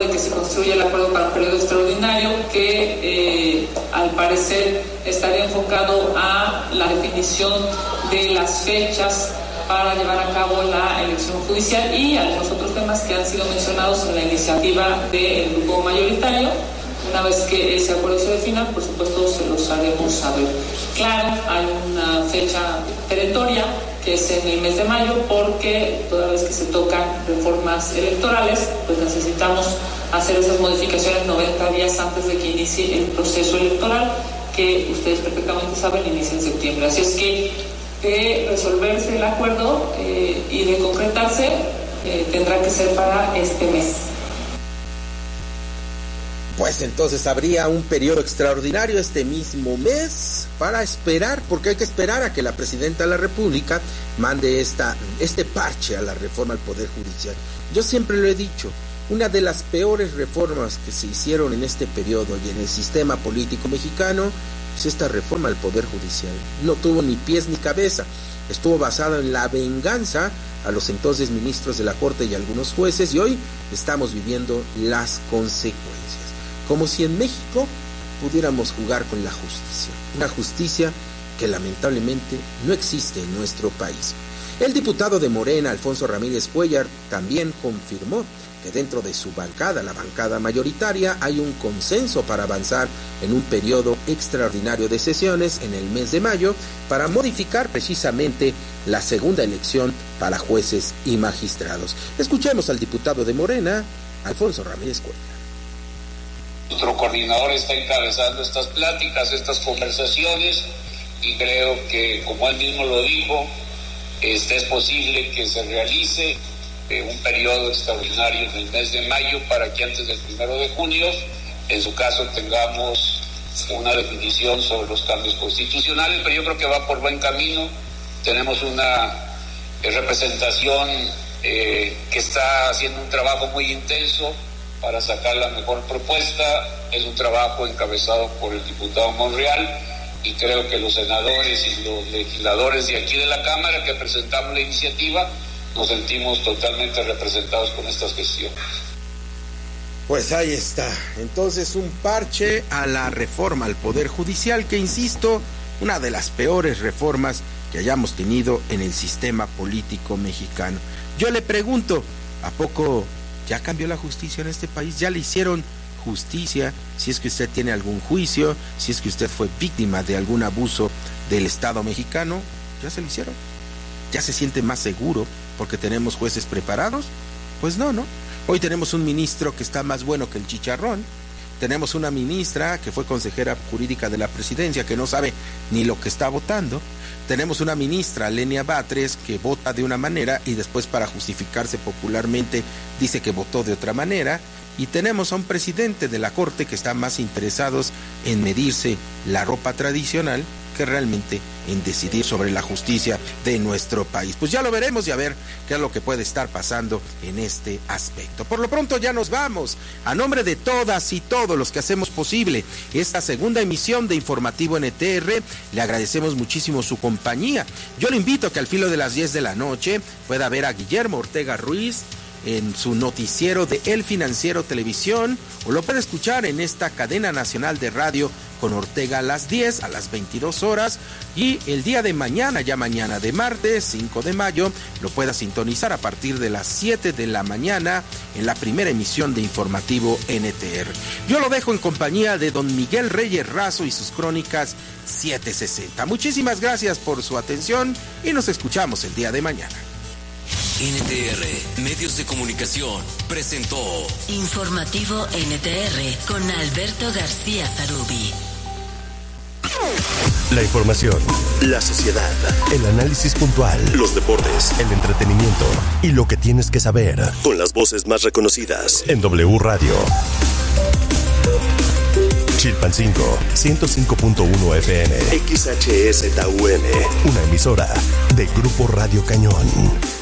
de que se construya el acuerdo para un periodo extraordinario que al parecer estaría enfocado a la definición de las fechas para llevar a cabo la elección judicial y algunos otros temas que han sido mencionados en la iniciativa del grupo mayoritario. Una vez que ese acuerdo se defina, por supuesto se los haremos saber. Claro, hay una fecha perentoria que es en el mes de mayo, porque toda vez que se tocan reformas electorales, pues necesitamos hacer esas modificaciones 90 días antes de que inicie el proceso electoral, que ustedes perfectamente saben inicia en septiembre. Así es que de resolverse el acuerdo y de concretarse, tendrá que ser para este mes. Pues entonces habría un periodo extraordinario este mismo mes para esperar, porque hay que esperar a que la Presidenta de la República mande este parche a la reforma al Poder Judicial. Yo siempre lo he dicho, una de las peores reformas que se hicieron en este periodo y en el sistema político mexicano es esta reforma al Poder Judicial. No tuvo ni pies ni cabeza, estuvo basada en la venganza a los entonces ministros de la Corte y algunos jueces, y hoy estamos viviendo las consecuencias. Como si en México pudiéramos jugar con la justicia, una justicia que lamentablemente no existe en nuestro país. El diputado de Morena, Alfonso Ramírez Cuellar, también confirmó que dentro de su bancada, la bancada mayoritaria, hay un consenso para avanzar en un periodo extraordinario de sesiones en el mes de mayo para modificar precisamente la segunda elección para jueces y magistrados. Escuchemos al diputado de Morena, Alfonso Ramírez Cuellar. Nuestro coordinador está encabezando estas pláticas, estas conversaciones, y creo que, como él mismo lo dijo, es posible que se realice un periodo extraordinario en el mes de mayo para que antes del 1 de junio, en su caso, tengamos una definición sobre los cambios constitucionales, pero yo creo que va por buen camino. Tenemos una representación que está haciendo un trabajo muy intenso para sacar la mejor propuesta. Es un trabajo encabezado por el diputado Monreal, y creo que los senadores y los legisladores de aquí de la Cámara que presentamos la iniciativa nos sentimos totalmente representados con estas gestiones. Pues ahí está, entonces un parche a la reforma al Poder Judicial, que insisto, una de las peores reformas que hayamos tenido en el sistema político mexicano. Yo le pregunto, ¿a poco ya cambió la justicia en este país? ¿Ya le hicieron justicia? Si es que usted tiene algún juicio, si es que usted fue víctima de algún abuso del Estado mexicano, ¿ya se lo hicieron? ¿Ya se siente más seguro porque tenemos jueces preparados? Pues no. Hoy tenemos un ministro que está más bueno que el chicharrón. Tenemos una ministra que fue consejera jurídica de la presidencia que no sabe ni lo que está votando. Tenemos una ministra, Lenia Batres, que vota de una manera y después, para justificarse popularmente, dice que votó de otra manera. Y tenemos a un presidente de la Corte que está más interesados en medirse la ropa tradicional que realmente en decidir sobre la justicia de nuestro país. Pues ya lo veremos y a ver qué es lo que puede estar pasando en este aspecto. Por lo pronto ya nos vamos. A nombre de todas y todos los que hacemos posible esta segunda emisión de Informativo NTR, le agradecemos muchísimo su compañía. Yo le invito a que al filo de las 10 de la noche pueda ver a Guillermo Ortega Ruiz en su noticiero de El Financiero Televisión, o lo puede escuchar en esta cadena nacional de radio con Ortega a las 10, a las 22 horas, y el día de mañana, ya mañana de martes 5 de mayo, lo pueda sintonizar a partir de las 7 de la mañana en la primera emisión de Informativo NTR. Yo lo dejo en compañía de don Miguel Reyes Razo y sus crónicas 760. Muchísimas gracias por su atención y nos escuchamos el día de mañana. NTR Medios de Comunicación presentó Informativo NTR con Alberto García Zarubi. La información, la sociedad, el análisis puntual, los deportes, el entretenimiento y lo que tienes que saber, con las voces más reconocidas en W Radio. Chilpancingo, 105.1 FM, XHSTUN, una emisora de Grupo Radio Cañón.